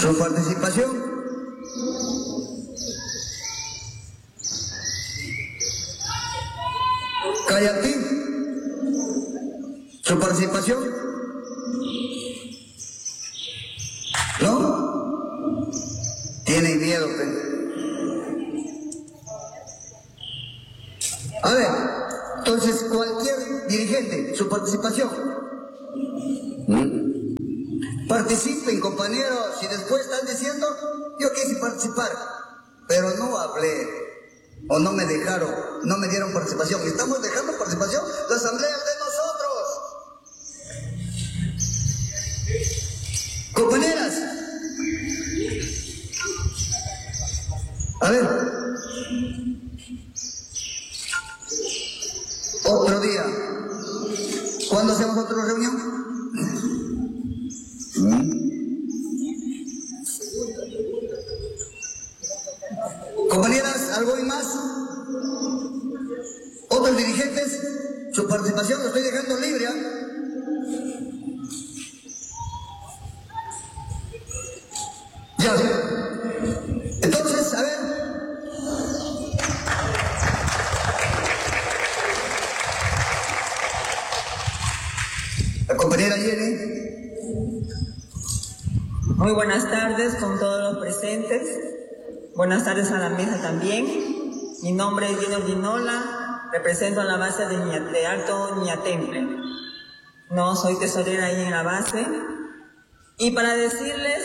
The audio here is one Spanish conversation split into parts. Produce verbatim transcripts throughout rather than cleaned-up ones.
Su participación. Cayatín. Su participación. ¿No? Tienen miedo, pero... A ver, entonces cualquier dirigente, su participación. ¿Mm? Participen, compañeros, si después están diciendo, yo quise participar, pero no hablé, o no me dejaron, no me dieron participación. ¿Estamos dejando participación? La asamblea es de nosotros. Compañeras. A ver. Otro día. ¿Cuándo hacemos otra reunión? Compañeras, ¿algo y más? ¿Otros dirigentes? Su participación la estoy dejando libre, ¿eh? Ya. Entonces, a ver. La compañera Jenny. Muy buenas tardes con todos los presentes. Buenas tardes a la mesa también. Mi nombre es Jenny Ordinola, represento a la base de, Ña, de Alto Ñatemple. No soy tesorera ahí en la base. Y para decirles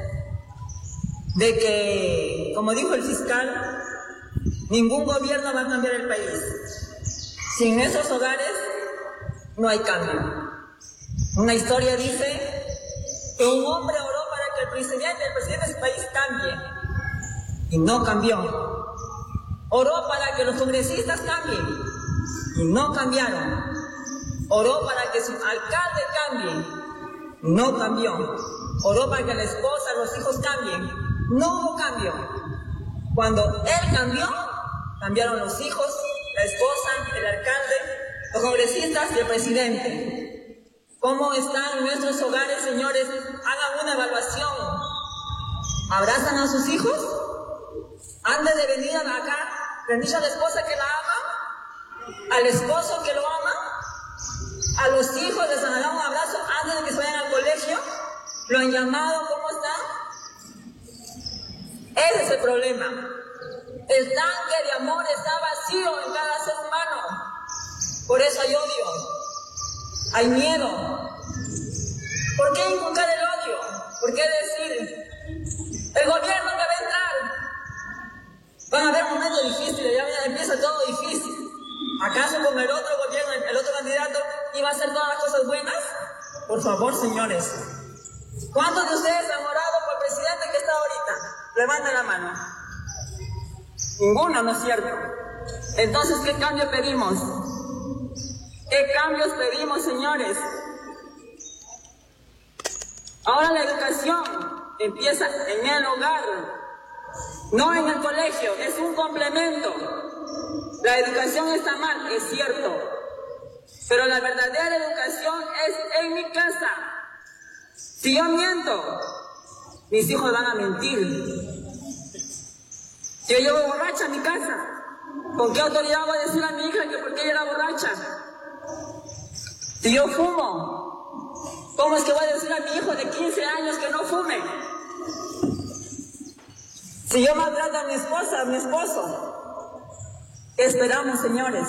de que, como dijo el fiscal, ningún gobierno va a cambiar el país. Sin esos hogares no hay cambio. Una historia dice que un hombre oró para que el presidente, el presidente de su país cambie. Y no cambió. Oró para que los congresistas cambien. Y no cambiaron. Oró para que su alcalde cambie. No cambió. Oró para que la esposa, los hijos cambien. No hubo cambio. Cuando él cambió, cambiaron los hijos, la esposa, el alcalde, los congresistas y el presidente. ¿Cómo están nuestros hogares, señores? Hagan una evaluación. ¿Abrazan a sus hijos? ¿Antes de venir acá, rendirse a la esposa que la ama? ¿Al esposo que lo ama? ¿A los hijos les han dado un abrazo antes de que se vayan al colegio? ¿Lo han llamado? ¿Cómo están? Ese es el problema. El tanque de amor está vacío en cada ser humano. Por eso hay odio. Hay miedo. ¿Por qué inculcar el odio? ¿Por qué decir, el gobierno que va a entrar? Van a haber momentos difíciles, ya empieza todo difícil. ¿Acaso con el otro gobierno, el otro candidato, iba a hacer todas las cosas buenas? Por favor, señores. ¿Cuántos de ustedes han orado por el presidente que está ahorita? Levanten la mano. Ninguno, ¿no es cierto? Entonces, ¿qué cambio pedimos? ¿Qué cambios pedimos, señores? Ahora la educación empieza en el hogar, no en el colegio, es un complemento. La educación está mal, es cierto, pero la verdadera educación es en mi casa. Si yo miento, mis hijos van a mentir. Si yo llevo borracha a mi casa, ¿con qué autoridad voy a decir a mi hija que por qué ella era borracha? Si yo fumo, ¿cómo es que voy a decir a mi hijo de quince años que no fume? Si yo maltrato a mi esposa, a mi esposo, ¿qué esperamos, señores?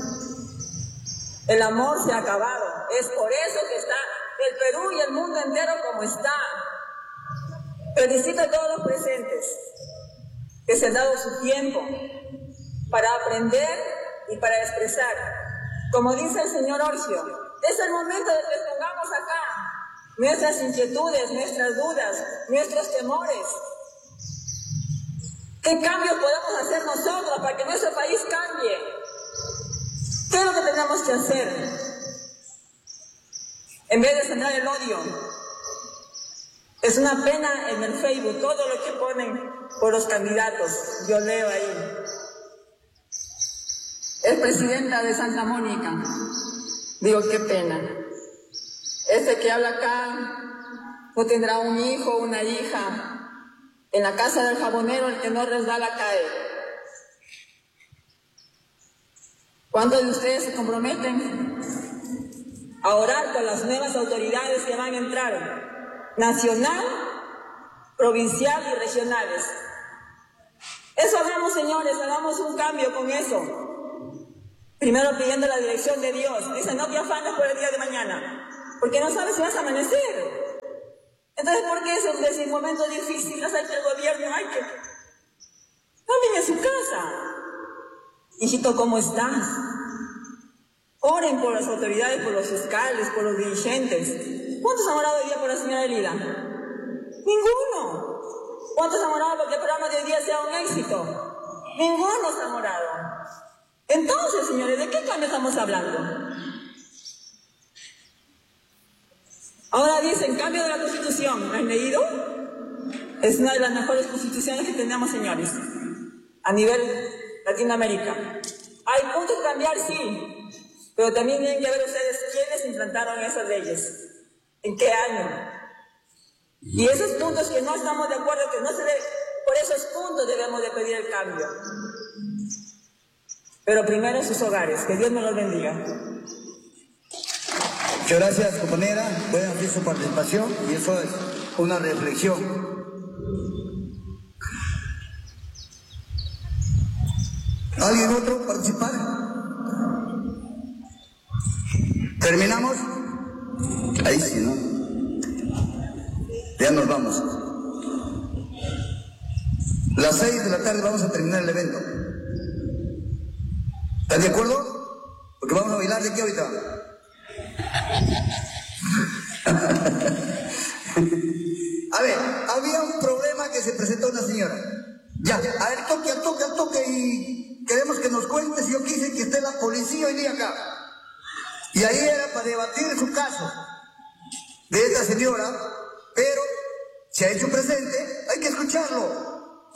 El amor se ha acabado. Es por eso que está el Perú y el mundo entero como está. Felicito a todos los presentes que se han dado su tiempo para aprender y para expresar. Como dice el señor Orcio, es el momento de que pongamos acá nuestras inquietudes, nuestras dudas, nuestros temores. ¿Qué cambios podemos hacer nosotros para que nuestro país cambie? ¿Qué es lo que tenemos que hacer? En vez de sembrar el odio. Es una pena en el Facebook todo lo que ponen por los candidatos. Yo leo ahí. Es presidenta de Santa Mónica. Digo, qué pena. Este que habla acá no tendrá un hijo o una hija En la casa del jabonero el que no resbala cae. ¿Cuántos de ustedes se comprometen a orar por las nuevas autoridades que van a entrar? Nacional, provincial y regionales. Eso hagamos, señores, hagamos un cambio con eso. Primero pidiendo la dirección de Dios. Dice, no te afanes por el día de mañana, porque no sabes si vas a amanecer. Entonces, ¿por qué eso? Desde el momento difícil, hacer que el gobierno, hay que... Cambien en su casa. Hijito, ¿cómo estás? Oren por las autoridades, por los fiscales, por los dirigentes. ¿Cuántos han orado hoy día por la señora Elida? Ninguno. ¿Cuántos han orado porque el programa de hoy día sea un éxito? Ninguno se han orado. Entonces, señores, ¿de qué cambio estamos hablando? Ahora dicen, cambio de la Constitución. ¿Han leído? Es una de las mejores constituciones que tenemos, señores, a nivel Latinoamérica. Hay puntos que cambiar, sí, pero también tienen que ver ustedes quiénes implantaron esas leyes, en qué año. Y esos puntos que no estamos de acuerdo, que no se debe, por esos puntos debemos de pedir el cambio. Pero primero en sus hogares. Que Dios nos los bendiga. Muchas gracias, compañera. Pueden hacer su participación y eso es una reflexión. ¿Alguien otro participar? ¿Terminamos? Ahí sí, ¿no? Ya nos vamos. Las seis de la tarde vamos a terminar el evento. ¿Están de acuerdo? Porque vamos a bailar de aquí ahorita. A ver, había un problema que se presentó una señora. Ya, a ver, toque, al toque, al toque y queremos que nos cuente si yo quise que esté la policía hoy día acá. Y ahí era para debatir su caso de esta señora, pero se ha hecho presente, hay que escucharlo.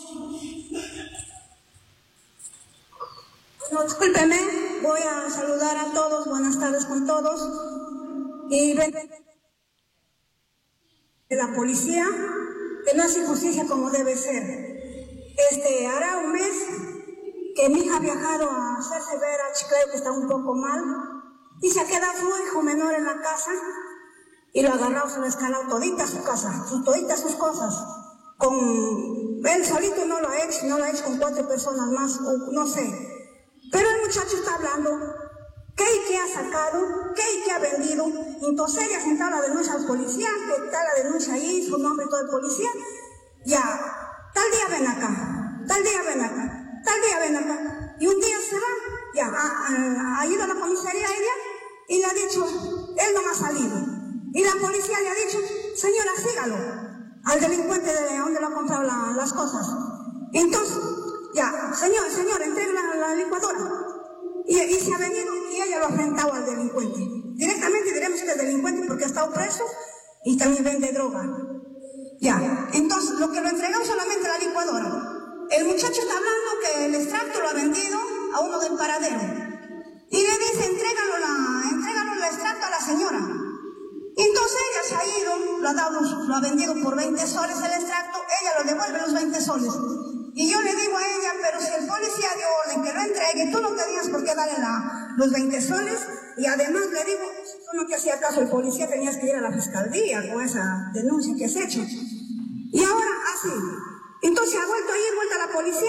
No, discúlpeme, voy a saludar a todos, buenas tardes con todos. Y ven de la policía, que no hace justicia como debe ser. Este, hará un mes que mi hija ha viajado a hacerse ver a Chiclayo, que está un poco mal, y se ha quedado su hijo menor en la casa, y lo ha agarrado, se lo ha escalado todita su casa, sus, toditas sus cosas. Con él solito no lo ha hecho, no lo ha hecho con cuatro personas más, o no sé. Pero el muchacho está hablando, ¿qué y qué ha sacado? ¿Qué y qué ha vendido? Entonces ella sentó la denuncia al policía, que está la denuncia ahí, su nombre y todo el policía. Ya, tal día ven acá, tal día ven acá, tal día ven acá. Y un día se va, ya, ha, ha, ha ido a la comisaría ella y le ha dicho, él no me ha salido. Y la policía le ha dicho, señora, sígalo, al delincuente de donde lo ha comprado la, las cosas. Entonces, ya, señor, señor, entregue la, la licuadora. Y, y se ha venido y ella lo ha enfrentado al delincuente. Directamente diremos que es delincuente porque ha estado preso y también vende droga. Ya, entonces lo que lo entregó solamente la licuadora. El muchacho está hablando que el extracto lo ha vendido a uno del paradero. Y le dice, entrégalo, la, entrégalo el extracto a la señora. Y entonces ella se ha ido, lo ha, dado, lo ha vendido por veinte soles el extracto, ella lo devuelve los veinte soles. Y yo le digo a ella, pero si el policía dio orden que lo entregue, tú no tenías por qué darle la, los veinte soles. Y además le digo, si tú no te hacía caso el policía, tenías que ir a la fiscalía con esa denuncia que has hecho. Y ahora así. Entonces ha vuelto a ir, vuelta a la policía.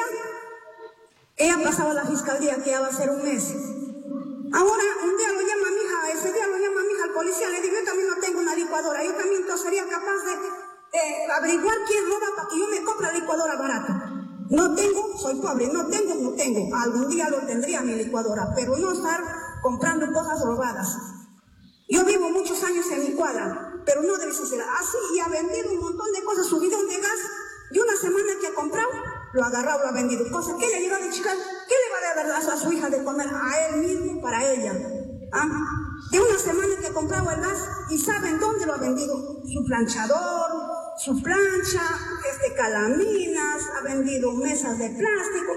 Ella ha pasado a la fiscalía, que ya va a ser un mes. Ahora, un día lo llama a mi hija, ese día lo llama a mi hija al policía, le digo, yo también no tengo una licuadora, yo también entonces sería capaz de, de averiguar quién roba para que yo me compre la licuadora barata. No tengo, soy pobre, no tengo, no tengo. Algún día lo tendría mi licuadora, pero no estar comprando cosas robadas. Yo vivo muchos años en mi cuadra, pero no debe ser así, y ha vendido un montón de cosas, su bidón de gas, de una semana que ha comprado, lo ha agarrado, lo ha vendido. Cosas que ella llegó de Chicago, ¿qué le va a dar a su hija de comer? A él mismo, para ella. ¿Ah? De una semana que ha comprado el gas, y ¿saben dónde lo ha vendido? Su planchador, su plancha, este calaminas, ha vendido mesas de plástico.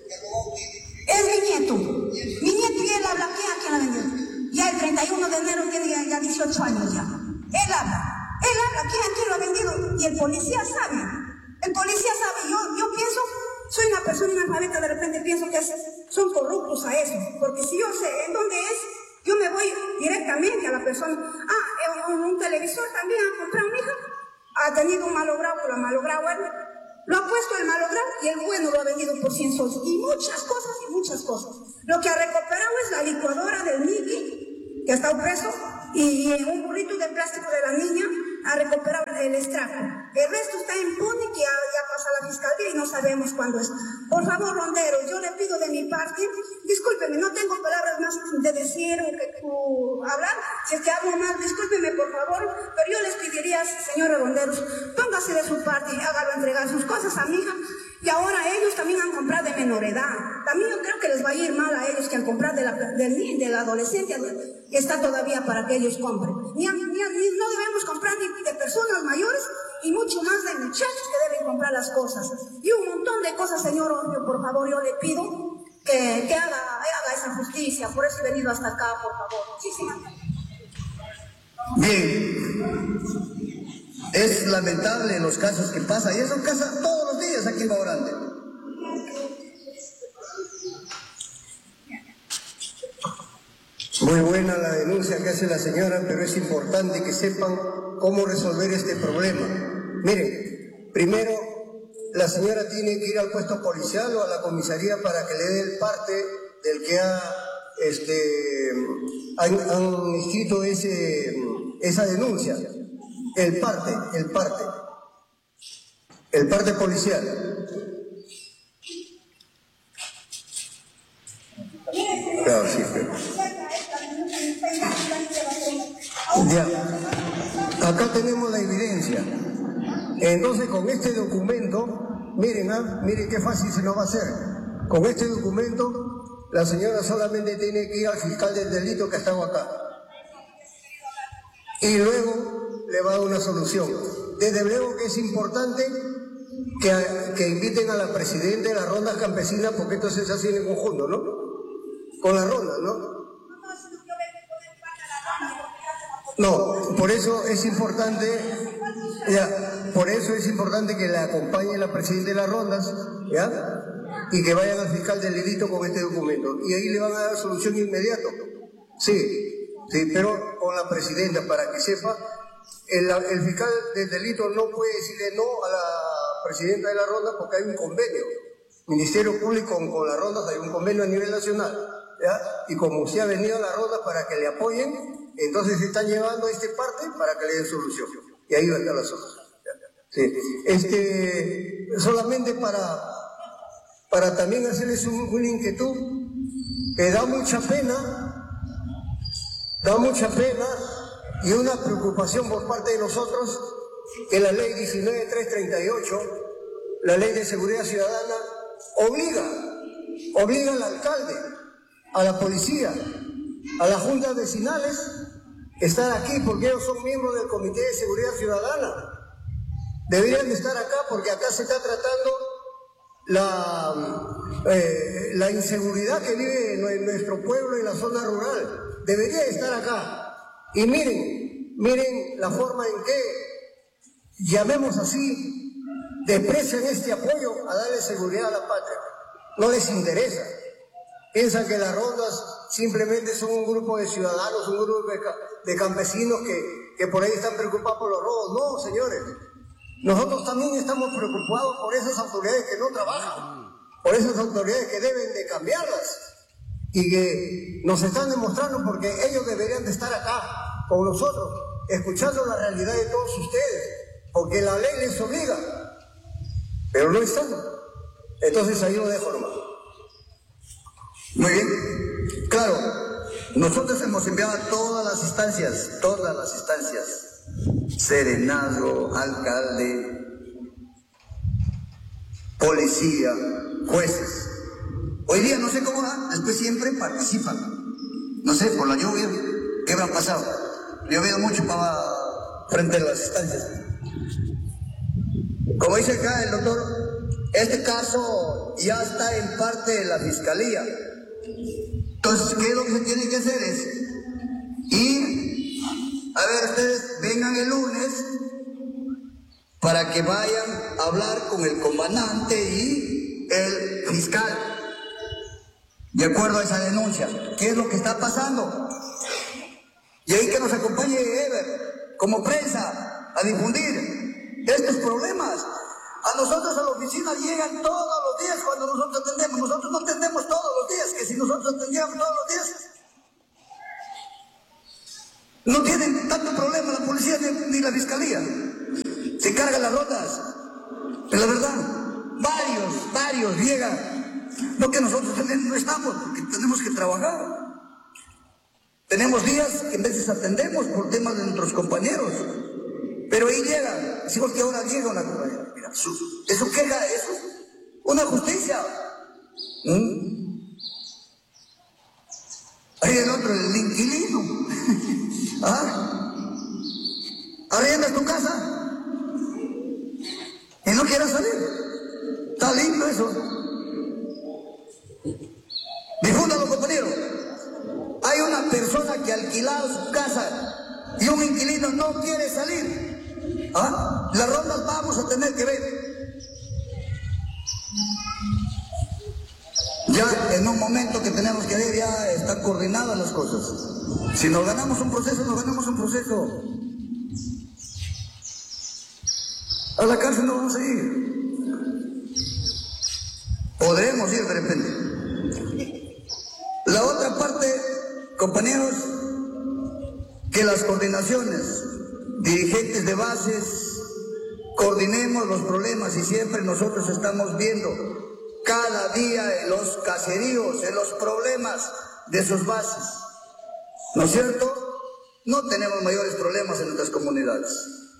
Es mi nieto. Mi nieto y él habla, ¿quién, quién la vendió? Ya el treinta y uno de enero tiene ya, ya dieciocho años ya. Él habla. Él habla, ¿quién, quién lo ha vendido? Y el policía sabe. El policía sabe, yo, yo pienso, soy una persona analfabeta, de repente pienso que son corruptos a eso, porque si yo sé en dónde es, yo me voy directamente a la persona. Ah, en un televisor también ha comprado mi hija, ha tenido un malogrado, lo ha malogrado él, lo ha puesto el malogrado y el bueno lo ha vendido por cien soles, y muchas cosas, y muchas cosas. Lo que ha recuperado es la licuadora del Mickey, que ha estado preso, y en un burrito de plástico de la niña ha recuperado el extracto. El resto está impune, que ya, ya pasa a la fiscalía y no sabemos cuándo es. Por favor, Rondero, yo le pido de mi parte, discúlpeme, no tengo palabras más de decir o que uh, hablar. Si es que hablo mal, discúlpeme, por favor, pero yo les pediría, señora Ronderos, póngase de su parte y hágalo entregar sus cosas a mi hija. Y ahora ellos también han comprado de menor edad. También yo creo que les va a ir mal a ellos que han comprado de la, del, del adolescente que está todavía para que ellos compren. Ni, ni, ni, no debemos comprar ni de personas mayores y mucho más de muchachos que deben comprar las cosas. Y un montón de cosas, señor Orio, por favor, yo le pido que, que haga, haga esa justicia. Por eso he venido hasta acá, por favor. Muchísimas gracias. Bien. Es lamentable los casos que pasan, y eso pasa todos los días aquí en Baorante. Muy buena la denuncia que hace la señora, pero es importante que sepan cómo resolver este problema. Miren, primero, la señora tiene que ir al puesto policial o a la comisaría para que le dé el parte del que ha, este, han, han inscrito ese, esa denuncia. El parte, el parte, el parte policial. Claro, sí, pero... Ya, acá tenemos la evidencia. Entonces, con este documento, miren, ¿ah? Miren qué fácil se nos va a hacer. Con este documento, la señora solamente tiene que ir al fiscal del delito que ha estado acá. Y luego le va a dar una solución. Desde luego que es importante que, que inviten a la presidenta de las rondas campesinas, porque entonces se hace en conjunto, ¿no? Con las rondas, ¿no? No, por eso es importante, ya, por eso es importante que la acompañe la presidenta de las rondas, ¿ya? Y que vayan al fiscal del delito con este documento. Y ahí le van a dar solución inmediata. Sí, sí, pero con la presidenta, para que sepa. El, el fiscal del delito no puede decirle no a la presidenta de la ronda porque hay un convenio. Ministerio Público con, con las rondas hay un convenio a nivel nacional, ¿ya? Y como usted ha venido a la ronda para que le apoyen, entonces se están llevando a este parte para que le den solución. Y ahí va a estar la solución. Sí. Este, solamente para, para también hacerles un, una inquietud, que da mucha pena, da mucha pena, y una preocupación por parte de nosotros, que la ley diecinueve mil trescientos treinta y ocho, la ley de seguridad ciudadana, obliga, obliga al alcalde, a la policía, a las juntas vecinales, estar aquí porque ellos son miembros del Comité de Seguridad Ciudadana. Deberían de estar acá porque acá se está tratando la, eh, la inseguridad que vive en nuestro pueblo en la zona rural. Debería de estar acá. Y miren, miren la forma en que, llamemos así, desprecian este apoyo a darle seguridad a la patria. No les interesa. Piensan que las rondas simplemente son un grupo de ciudadanos, un grupo de, de campesinos que, que por ahí están preocupados por los robos. No, señores. Nosotros también estamos preocupados por esas autoridades que no trabajan, por esas autoridades que deben de cambiarlas y que nos están demostrando, porque ellos deberían de estar acá con nosotros, escuchando la realidad de todos ustedes, porque la ley les obliga, pero no están. Entonces ahí lo dejo nomás. Muy bien, claro, nosotros hemos enviado a todas las instancias, todas las instancias, serenazgo, alcalde, policía, jueces. Hoy día no sé cómo va, después siempre participan. No sé, por la lluvia, ¿qué habrá pasado? Yo he llovido mucho para frente a las instancias. Como dice acá el doctor, este caso ya está en parte de la fiscalía. Entonces, ¿qué es lo que se tiene que hacer? Es ir, a ver, ustedes vengan el lunes para que vayan a hablar con el comandante y el fiscal, de acuerdo a esa denuncia. ¿Qué es lo que está pasando? Y ahí que nos acompañe Ever, como prensa, a difundir estos problemas. A nosotros a la oficina llegan todos los días cuando nosotros atendemos. Nosotros no atendemos todos los días, que si nosotros atendíamos todos los días, no tienen tanto problema la policía ni, ni la fiscalía. Se cargan las rondas. Es la verdad. Varios, varios llegan. No que nosotros no estamos, porque tenemos que trabajar. Tenemos días que en veces atendemos por temas de nuestros compañeros. Pero ahí llega, decimos que ahora llega una compañera. Mira, su, eso queja, eso es una justicia. ¿Mm? Ahí el otro, el inquilino. ¿Ah? ¿Arriendas tu casa? Y no quieras salir. Está lindo eso. Difúndalo, compañero. Hay una persona que ha alquilado su casa y un inquilino no quiere salir. ¿Ah? Las rondas vamos a tener que ver. Ya en un momento que tenemos que ver, ya están coordinadas las cosas. Si nos ganamos un proceso, nos ganamos un proceso. A la cárcel no vamos a ir. Podremos ir de repente. La otra parte, compañeros, que las coordinaciones, dirigentes de bases, coordinemos los problemas y siempre nosotros estamos viendo cada día en los caseríos, en los problemas de sus bases. ¿No es cierto? No tenemos mayores problemas en nuestras comunidades.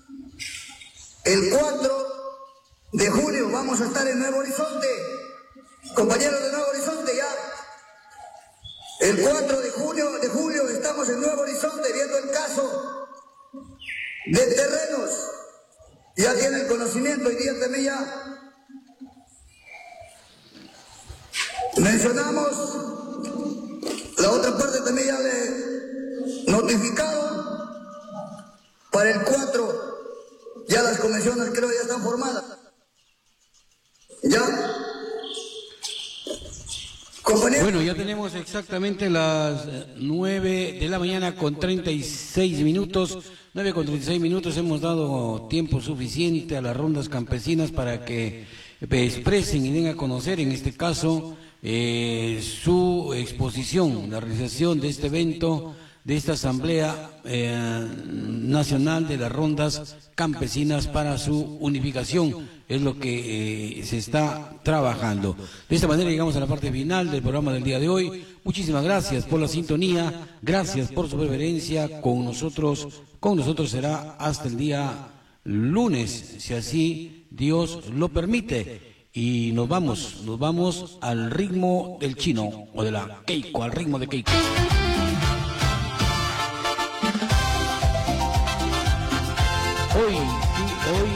El cuatro de junio vamos a estar en Nuevo Horizonte. Compañeros de Nuevo Horizonte, ya. El cuatro de junio, de julio estamos en Nuevo Horizonte viendo el caso de terrenos. Ya tienen el conocimiento, hoy día también ya mencionamos. La otra parte también ya le notificado. Para el cuatro ya las convenciones creo ya están formadas. ¿Ya? Compañero. Bueno, ya tenemos exactamente las nueve de la mañana con treinta y seis minutos. nueve con treinta y seis minutos. Hemos dado tiempo suficiente a las rondas campesinas para que expresen y den a conocer, en este caso, eh, su exposición, la realización de este evento, de esta Asamblea eh, Nacional de las Rondas Campesinas para su unificación. Es lo que eh, se está trabajando. De esta manera llegamos a la parte final del programa del día de hoy. Muchísimas gracias por la sintonía, gracias por su preferencia. Con nosotros, con nosotros será hasta el día lunes, si así Dios lo permite. Y nos vamos, nos vamos al ritmo del chino, o de la Keiko, al ritmo de Keiko. Hoy, sí, hoy